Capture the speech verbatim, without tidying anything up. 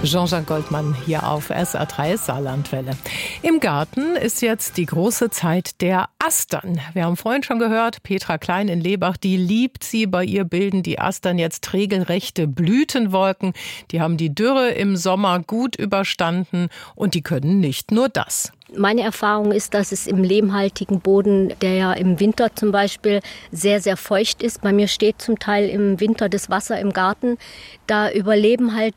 Jean-Jacques Goldmann hier auf S R drei Saarlandwelle. Im Garten ist jetzt die große Zeit der Astern. Wir haben vorhin schon gehört, Petra Klein in Lebach, die liebt sie. Bei ihr bilden die Astern jetzt regelrechte Blütenwolken. Die haben die Dürre im Sommer gut überstanden und die können nicht nur das. Meine Erfahrung ist, dass es im lehmhaltigen Boden, der ja im Winter zum Beispiel sehr, sehr feucht ist, bei mir steht zum Teil im Winter das Wasser im Garten, da überleben halt